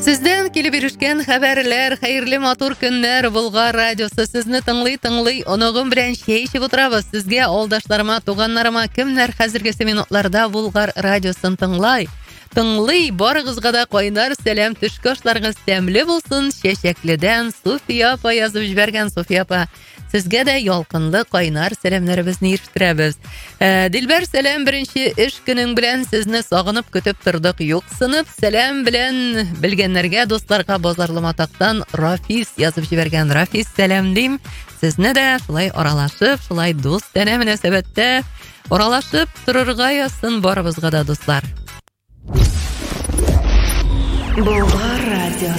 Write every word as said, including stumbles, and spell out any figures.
Сездән килеп ирешкән хәбәрләр, хәерле матур көннәр, Болгар радиосы сезне тыңлый-тыңлый, оногым белән чәй эчеп утырабыз. Сезгә, алдашларыма, туганнарыма, кемнәр хәзерге минутларда Болгар радиосын тыңлай. Тыңлый, барыгызга да кайнар сәлам, төшке ашларыгыз тәмле булсын. Чәчәкледән Суфия апа язып җибәргән. Суфия апа, сезгә дә ялкынлы кайнар сәламнәребезне ирештерәбез. Ә, Дилбәр, сәлам, беренче эш көнең белән сезне сагынып көтеп тордык. Юксынып, сәлам белән белгәннәргә, дусларга Базарлы Матактан Рафис язып җибәргән. Рафис, сәлам дим. Сезне дә шулай аралашып, шулай дус тәне мөнәсәбәттә аралашып торырга язсын барыбызга да, дуслар. Болгар радио.